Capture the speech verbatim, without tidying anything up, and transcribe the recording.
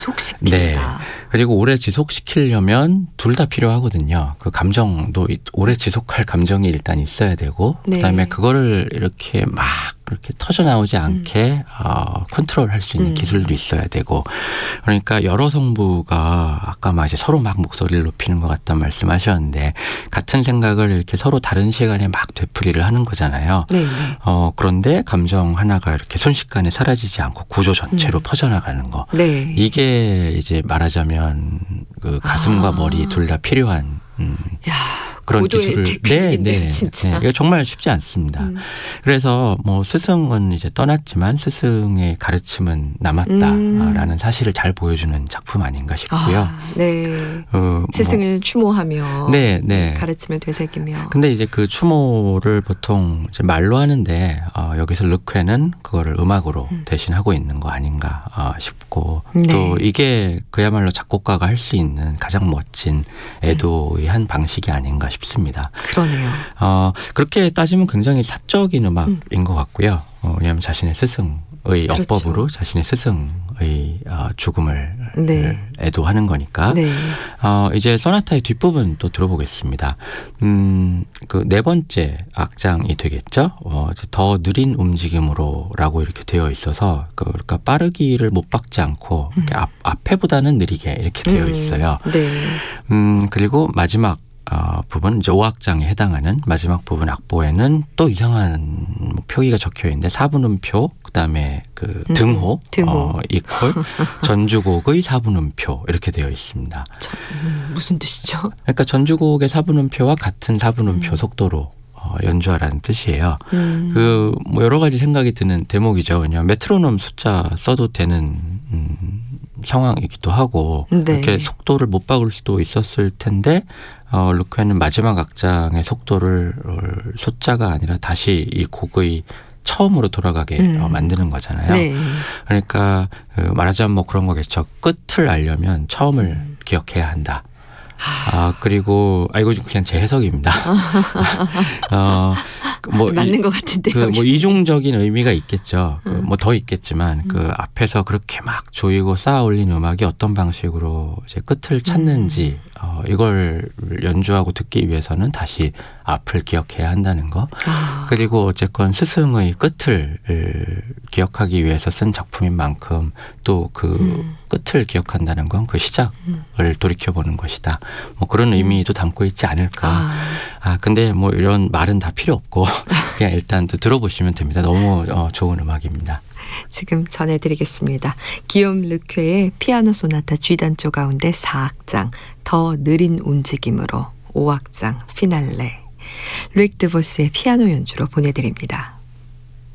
지속시킨다. 네. 그리고 오래 지속시키려면 둘 다 필요하거든요. 그 감정도 오래 지속할 감정이 일단 있어야 되고 네. 그다음에 그거를 이렇게 막 그렇게 터져 나오지 않게 음. 어, 컨트롤할 수 있는 음. 기술도 있어야 되고 그러니까 여러 성부가 아까 막 이제 서로 막 목소리를 높이는 것 같다는 말씀하셨는데 같은 생각을 이렇게 서로 다른 시간에 막 되풀이를 하는 거잖아요. 네, 네. 어, 그런데 감정 하나가 이렇게 순식간에 사라지지 않고 구조 전체로 음. 퍼져나가는 거. 네. 이게 이제 말하자면 그 가슴과 아. 머리 둘 다 필요한 음. 야. 그런 기술을 네, 네, 진짜. 네, 이거 정말 쉽지 않습니다. 음. 그래서 뭐 스승은 이제 떠났지만 스승의 가르침은 남았다라는 음. 사실을 잘 보여주는 작품 아닌가 싶고요. 아, 네. 어, 스승을 뭐. 추모하며 네, 네. 가르침을 되새기며. 근데 이제 그 추모를 보통 이제 말로 하는데 어, 여기서 르쾌는 그거를 음악으로 음. 대신하고 있는 거 아닌가 어, 싶고 네. 또 이게 그야말로 작곡가가 할 수 있는 가장 멋진 애도의 한 방식이 아닌가 싶습니다. 그러네요. 어, 그렇게 따지면 굉장히 사적인 음악인 음. 것 같고요. 어, 왜냐하면 자신의 스승의 그렇죠. 역법으로 자신의 스승의 어, 죽음을 네. 애도하는 거니까. 네. 어, 이제 소나타의 뒷부분 또 들어보겠습니다. 음, 그 네 번째 악장이 되겠죠. 어, 더 느린 움직임으로라고 이렇게 되어 있어서 그, 그러니까 빠르기를 못 박지 않고 음. 이렇게 앞, 앞에보다는 느리게 이렇게 되어 있어요. 음. 네. 음, 그리고 마지막 어, 부분 이제 오 악장에 해당하는 마지막 부분 악보에는 또 이상한 표기가 적혀 있는데 사분음표 그다음에 그 음, 등호, 등호. 어, 이퀄 전주곡의 사분음표 이렇게 되어 있습니다. 저, 음, 무슨 뜻이죠? 그러니까 전주곡의 사분음표와 같은 사분음표 음. 속도로 어, 연주하라는 뜻이에요. 음. 그 뭐 여러 가지 생각이 드는 대목이죠. 왜냐하면 메트로놈 숫자 써도 되는 음, 상황이기도 하고 네. 이렇게 속도를 못 박을 수도 있었을 텐데 어, 르쾌는 마지막 악장의 속도를 숫자가 아니라 다시 이 곡의 처음으로 돌아가게 음. 어, 만드는 거잖아요. 네. 그러니까 그 말하자면 뭐 그런 거겠죠. 끝을 알려면 처음을 음. 기억해야 한다. 아 그리고 아 이거 그냥 제 해석입니다. 어, 뭐 맞는 것 같은데. 그 뭐 이중적인 의미가 있겠죠. 그 뭐 더 있겠지만 음. 그 앞에서 그렇게 막 조이고 쌓아 올린 음악이 어떤 방식으로 이제 끝을 찾는지 음. 어, 이걸 연주하고 듣기 위해서는 다시 앞을 기억해야 한다는 거. 아. 그리고 어쨌건 스승의 끝을 기억하기 위해서 쓴 작품인 만큼 또 그 음. 끝을 기억한다는 건 그 시작을 음. 돌이켜보는 것이다. 뭐 그런 의미도 담고 있지 않을까. 아. 아 근데 뭐 이런 말은 다 필요 없고 그냥 일단 또 들어보시면 됩니다. 너무 어, 좋은 음악입니다. 지금 전해드리겠습니다. 기욤 르쾌의 피아노 소나타 G단조 가운데 사 악장 더 느린 움직임으로 오 악장 피날레 루익 드보스의 피아노 연주로 보내드립니다.